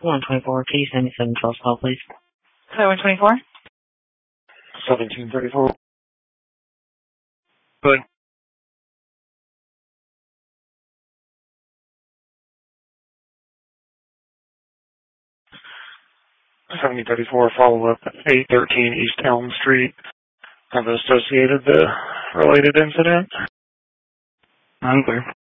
124, can you send me 712 call, please? Hi, 124? 1734. Good. 7034, follow-up, 813 East Elm Street. Have associated the related incident. I'm clear.